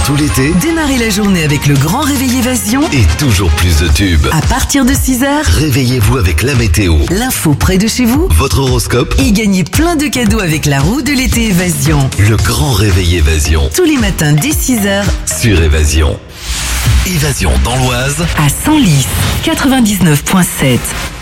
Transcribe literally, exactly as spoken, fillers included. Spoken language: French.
tout l'été, Démarrez la journée avec le grand réveil Évasion. et toujours plus de tubes. À partir de six heures, Réveillez-vous avec la météo, l'info près de chez vous votre horoscope, et gagnez plein de cadeaux avec la roue de l'été Évasion. le grand réveil Évasion Tous les matins dès six heures sur Évasion. Évasion dans l'Oise. à Senlis, quatre-vingt-dix-neuf virgule sept.